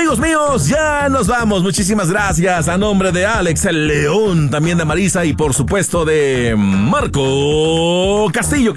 amigos míos, ya nos vamos. Muchísimas gracias a nombre de Alex el León, también de Marisa y por supuesto de Marco Castillo.